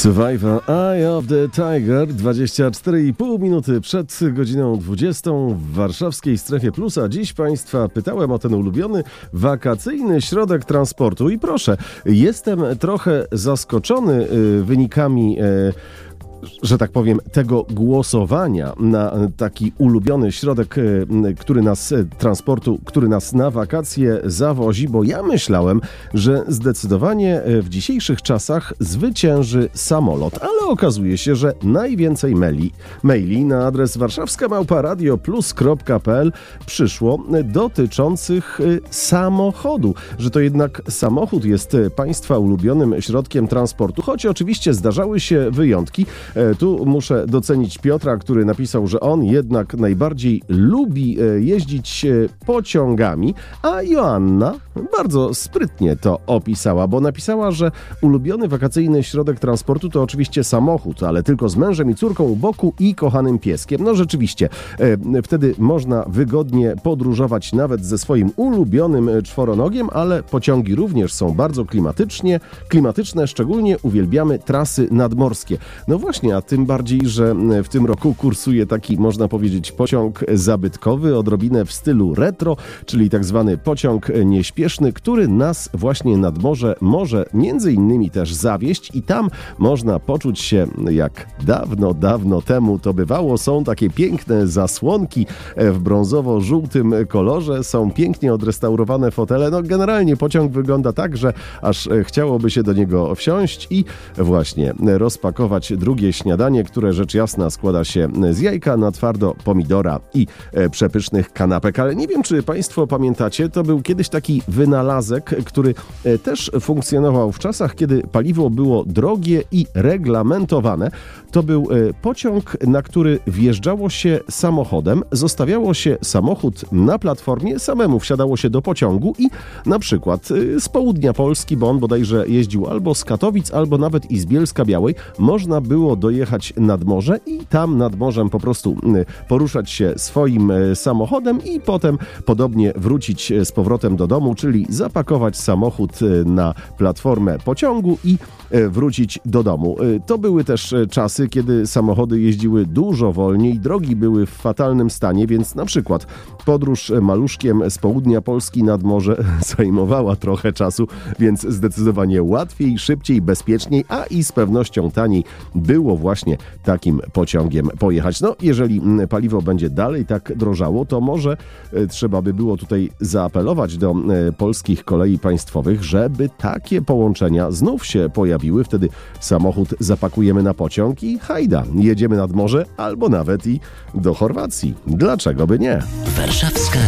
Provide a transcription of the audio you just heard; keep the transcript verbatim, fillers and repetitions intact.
Survivor Eye of the Tiger, dwadzieścia cztery i pół minuty przed godziną dwudziestą w warszawskiej Strefie Plus, a dziś Państwa pytałem o ten ulubiony wakacyjny środek transportu i proszę, jestem trochę zaskoczony y, wynikami y, że tak powiem, tego głosowania na taki ulubiony środek, który nas transportu, który nas na wakacje zawozi, bo ja myślałem, że zdecydowanie w dzisiejszych czasach zwycięży samolot, ale okazuje się, że najwięcej maili, maili na adres warszawska małpa radio plus kropka p l przyszło dotyczących samochodu, że to jednak samochód jest Państwa ulubionym środkiem transportu, choć oczywiście zdarzały się wyjątki. Tu muszę docenić Piotra, który napisał, że on jednak najbardziej lubi jeździć pociągami, a Joanna bardzo sprytnie to opisała, bo napisała, że ulubiony wakacyjny środek transportu to oczywiście samochód, ale tylko z mężem i córką u boku i kochanym pieskiem. No rzeczywiście, wtedy można wygodnie podróżować nawet ze swoim ulubionym czworonogiem, ale pociągi również są bardzo klimatycznie, klimatyczne, szczególnie uwielbiamy trasy nadmorskie. No właśnie, a tym bardziej, że w tym roku kursuje taki, można powiedzieć, pociąg zabytkowy, odrobinę w stylu retro, czyli tak zwany pociąg nieśpieszny, który nas właśnie nad morze może między innymi też zawieść i tam można poczuć się jak dawno, dawno temu to bywało. Są takie piękne zasłonki w brązowo-żółtym kolorze, są pięknie odrestaurowane fotele. No generalnie pociąg wygląda tak, że aż chciałoby się do niego wsiąść i właśnie rozpakować drugie śniadanie, które rzecz jasna składa się z jajka na twardo, pomidora i e, przepysznych kanapek. Ale nie wiem, czy Państwo pamiętacie, to był kiedyś taki wynalazek, który e, też funkcjonował w czasach, kiedy paliwo było drogie i reglamentowane. To był e, pociąg, na który wjeżdżało się samochodem, zostawiało się samochód na platformie, samemu wsiadało się do pociągu i na przykład e, z południa Polski, bo on bodajże jeździł albo z Katowic, albo nawet i z Bielska-Białej, można było dojechać nad morze i tam nad morzem po prostu poruszać się swoim samochodem i potem podobnie wrócić z powrotem do domu, czyli zapakować samochód na platformę pociągu i wrócić do domu. To były też czasy, kiedy samochody jeździły dużo wolniej, drogi były w fatalnym stanie, więc na przykład podróż maluszkiem z południa Polski nad morze zajmowała trochę czasu, więc zdecydowanie łatwiej, szybciej, bezpieczniej, a i z pewnością taniej było właśnie takim pociągiem pojechać. No, jeżeli paliwo będzie dalej tak drożało, to może trzeba by było tutaj zaapelować do polskich kolei państwowych, żeby takie połączenia znów się pojawiły. Wtedy samochód zapakujemy na pociąg i hajda, jedziemy nad morze albo nawet i do Chorwacji. Dlaczego by nie? Warszawska